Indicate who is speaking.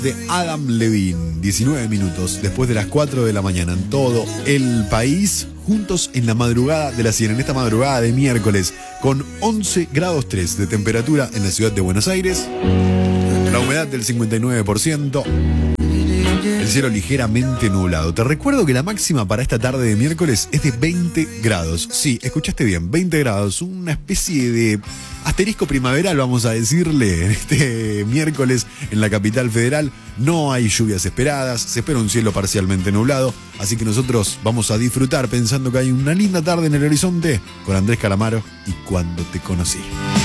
Speaker 1: De Adam Levine, 19 minutos después de las 4 de la mañana en todo el país, juntos en la madrugada de la Sierra, en esta madrugada de miércoles, con 11 grados 3 de temperatura en la ciudad de Buenos Aires, la humedad del 59%, el cielo ligeramente nublado. Te recuerdo que la máxima para esta tarde de miércoles es de 20 grados. Sí, escuchaste bien, 20 grados, una especie de asterisco primaveral, vamos a decirle, en este miércoles en la capital federal. No hay lluvias esperadas, se espera un cielo parcialmente nublado, así que nosotros vamos a disfrutar pensando que hay una linda tarde en el horizonte con Andrés Calamaro y Cuando te conocí.